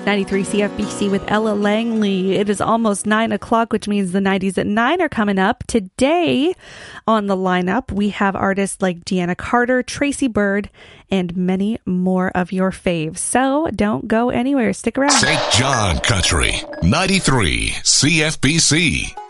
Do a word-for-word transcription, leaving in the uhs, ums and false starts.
ninety-three C F B C with Ella Langley. It is almost nine o'clock, which means the nineties at nine are coming up. Today on the lineup, we have artists like Deanna Carter, Tracy Byrd, and many more of your faves. So don't go anywhere. Stick around. Saint John Country, ninety-three C F B C.